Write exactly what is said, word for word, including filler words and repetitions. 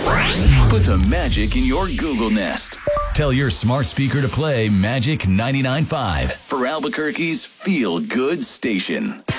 Put the magic in your Google Nest. Tell your smart speaker to play Magic ninety-nine point five for Albuquerque's feel-good station.